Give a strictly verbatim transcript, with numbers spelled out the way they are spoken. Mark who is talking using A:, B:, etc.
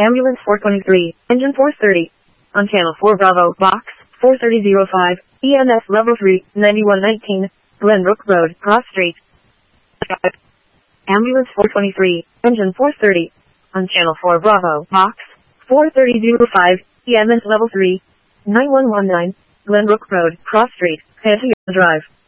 A: Ambulance four twenty-three, engine four thirty. On channel four Bravo, box four thirty oh five, E M S level three, ninety-one nineteen, Glenbrook Road, Cross Street. Ambulance four twenty-three, engine four thirty. On channel four Bravo, box four thirty oh five, E M S level three, nine one one nine, Glenbrook Road, Cross Street, Pantheon Drive.